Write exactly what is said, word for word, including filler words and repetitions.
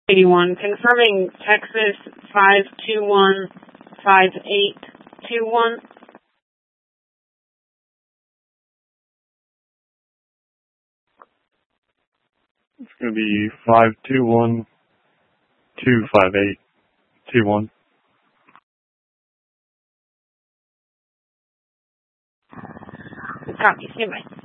eighty-one, confirming Texas five two one five eight two one. It's going to be five two one two five eight two one. Copy, stand by.